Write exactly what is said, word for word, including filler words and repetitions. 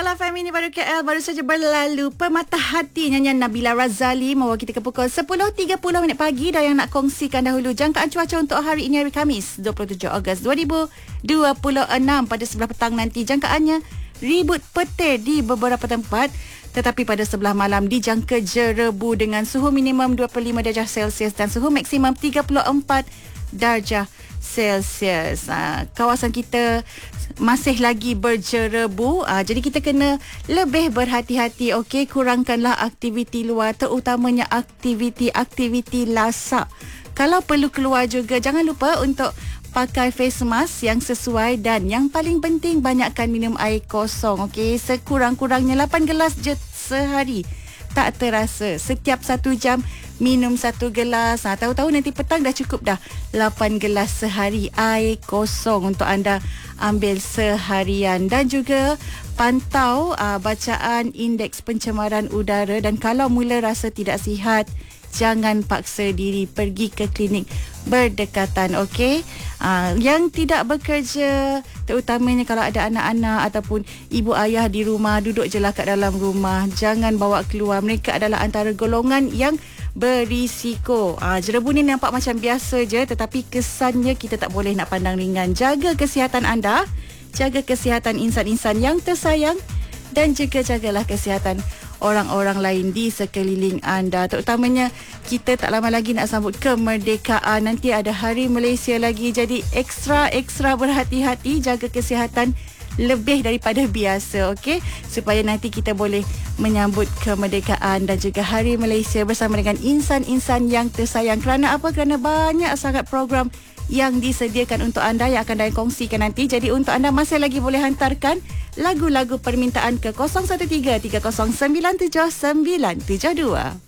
Cool F M ini baru K L, baru saja berlalu Pematah Hati nyanyian Nabila Razali membawa kita ke pukul sepuluh tiga puluh minit pagi. Dan yang nak kongsikan dahulu jangkaan cuaca untuk hari ini, hari Khamis dua puluh tujuh Ogos dua ribu dua puluh enam. Pada sebelah petang nanti jangkaannya ribut petir di beberapa tempat, tetapi pada sebelah malam dijangka jerebu dengan suhu minimum dua puluh lima darjah Celsius dan suhu maksimum tiga puluh empat darjah Celsius. Ha, kawasan kita masih lagi berjerebu, ha, jadi kita kena lebih berhati-hati. Okey, kurangkanlah aktiviti luar, terutamanya aktiviti-aktiviti lasak. Kalau perlu keluar juga, jangan lupa untuk pakai face mask yang sesuai, dan yang paling penting banyakkan minum air kosong. Okey, sekurang-kurangnya lapan gelas je sehari. Tak terasa, setiap satu jam minum satu gelas. Ha, tahu-tahu nanti petang dah cukup dah lapan gelas sehari air kosong untuk anda ambil seharian. Dan juga pantau uh, bacaan indeks pencemaran udara, dan kalau mula rasa tidak sihat, jangan paksa diri pergi ke klinik berdekatan. Okey, uh, yang tidak bekerja, terutamanya kalau ada anak-anak ataupun ibu ayah di rumah, duduk je lah kat dalam rumah, jangan bawa keluar. Mereka adalah antara golongan yang berisiko. Uh, jerebu ni nampak macam biasa je, tetapi kesannya kita tak boleh nak pandang ringan. Jaga kesihatan anda, jaga kesihatan insan-insan yang tersayang, dan juga jagalah kesihatan orang-orang lain di sekeliling anda. Terutamanya kita tak lama lagi nak sambut kemerdekaan. Nanti ada Hari Malaysia lagi, jadi ekstra-ekstra berhati-hati, jaga kesihatan lebih daripada biasa, okey, supaya nanti kita boleh menyambut kemerdekaan dan juga Hari Malaysia bersama dengan insan-insan yang tersayang. Kerana apa? Kerana banyak sangat program yang disediakan untuk anda yang akan saya kongsikan nanti. Jadi untuk anda masih lagi boleh hantarkan lagu-lagu permintaan ke kosong satu tiga tiga kosong sembilan tujuh sembilan tujuh dua.